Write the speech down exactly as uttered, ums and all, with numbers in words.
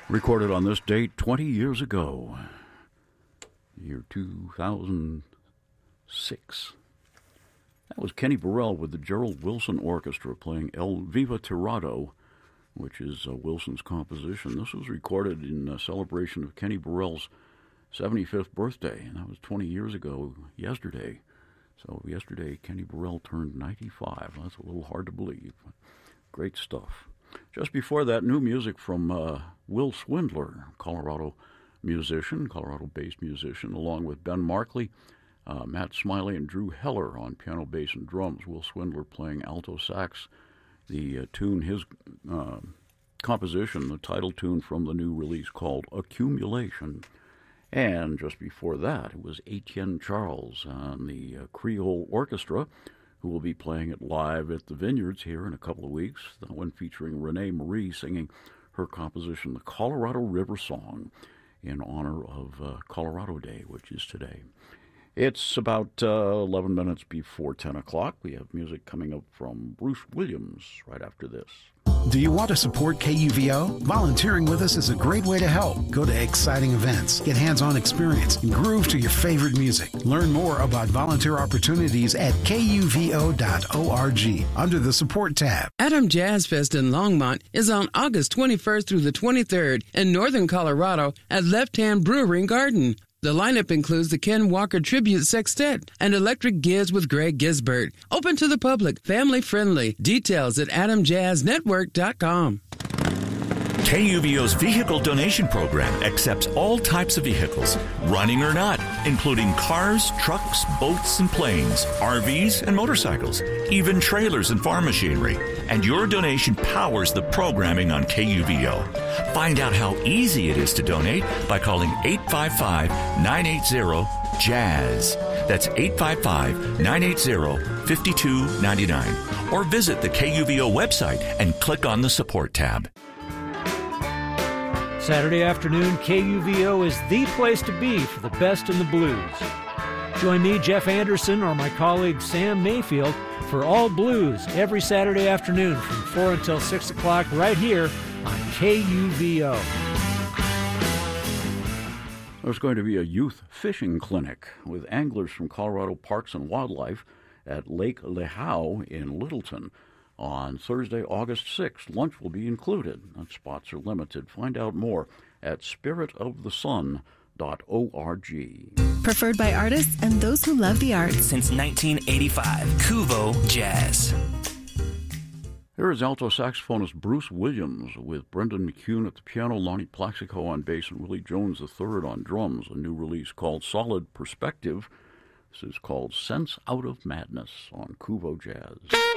Recorded on this date twenty years ago, year two thousand six. That was Kenny Burrell with the Gerald Wilson Orchestra playing El Viva Tirado, which is uh, Wilson's composition. This was recorded in uh, celebration of Kenny Burrell's seventy-fifth birthday, and that was twenty years ago yesterday. So yesterday, Kenny Burrell turned ninety-five. That's a little hard to believe. Great stuff. Just before that, new music from uh, Will Swindler, Colorado musician, Colorado-based musician, along with Ben Markley, uh, Matt Smiley, and Drew Heller on piano, bass, and drums. Will Swindler playing alto sax. The uh, tune, his uh, composition, the title tune from the new release called Accumulation. And just before that, it was Etienne Charles on the uh, Creole Orchestra, who will be playing it live at the Vineyards here in a couple of weeks. That one featuring Renee Marie singing her composition, the Colorado River Song, in honor of uh, Colorado Day, which is today. It's about uh, eleven minutes before ten o'clock. We have music coming up from Bruce Williams right after this. Do you want to support K U V O? Volunteering with us is a great way to help. Go to exciting events, get hands-on experience, and groove to your favorite music. Learn more about volunteer opportunities at K U V O dot org under the Support tab. Adam Jazz Fest in Longmont is on August twenty-first through the twenty-third in northern Colorado at Left Hand Brewery Garden. The lineup includes the Ken Walker Tribute Sextet and Electric Giz with Greg Gisbert. Open to the public, family friendly. Details at adam jazz network dot com. K U V O's vehicle donation program accepts all types of vehicles, running or not, including cars, trucks, boats, and planes, R Vs, and motorcycles, even trailers and farm machinery. And your donation powers the programming on K U V O. Find out how easy it is to donate by calling eight five five, nine eight zero, jazz. That's eight five five, nine eight zero, five two nine nine. Or visit the K U V O website and click on the Support tab. Saturday afternoon, K U V O is the place to be for the best in the blues. Join me, Jeff Anderson, or my colleague Sam Mayfield for All Blues every Saturday afternoon from four until six o'clock right here on K U V O. There's going to be a youth fishing clinic with anglers from Colorado Parks and Wildlife at Lake Lehigh in Littleton on Thursday, August sixth. Lunch will be included, and spots are limited. Find out more at spirit of the sun dot org. Preferred by artists and those who love the arts. Since nineteen eighty-five, Kuvo Jazz. Here is alto saxophonist Bruce Williams with Brendan McCune at the piano, Lonnie Plaxico on bass, and Willie Jones the third on drums. A new release called Solid Perspective. This is called Sense Out of Madness on Kuvo Jazz.